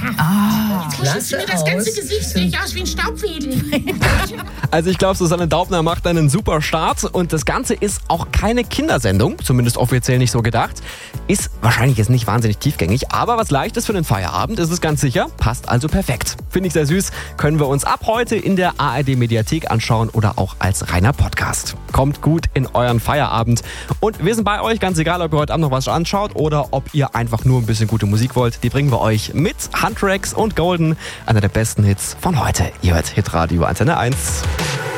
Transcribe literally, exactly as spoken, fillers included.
Ah, klasse mir das ganze aus. Gesicht sehe ich aus wie ein Staubwedel. Also ich glaube, Susanne Daubner macht einen super Start und das Ganze ist auch keine Kindersendung, zumindest offiziell nicht so gedacht. Ist wahrscheinlich jetzt nicht wahnsinnig tiefgängig, aber was Leichtes für den Feierabend ist es ganz sicher, passt also perfekt. Finde ich sehr süß, können wir uns ab heute in der A R D-Mediathek anschauen oder auch als reiner Podcast. Kommt gut in euren Feierabend und wir sind bei euch, ganz egal, ob ihr heute Abend noch was anschaut oder ob ihr einfach nur ein bisschen gute Musik wollt. Die bringen wir euch mit Huntrix und Golden, einer der besten Hits von heute. Ihr hört Hitradio Antenne eins.